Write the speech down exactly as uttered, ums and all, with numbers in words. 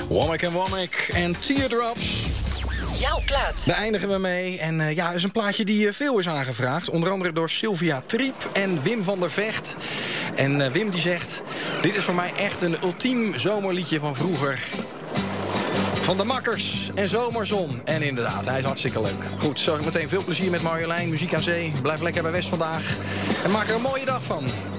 Womack en Womack en Teardrops. Jouw plaat. Daar eindigen we mee. En uh, ja, het is een plaatje die uh, veel is aangevraagd. Onder andere door Sylvia Triep en Wim van der Vecht. En uh, Wim die zegt... Dit is voor mij echt een ultiem zomerliedje van vroeger. Van de Makkers en Zomerzon. En inderdaad, hij is hartstikke leuk. Goed, zo meteen veel plezier met Marjolein. Muziek aan zee. Blijf lekker bij West vandaag. En maak er een mooie dag van.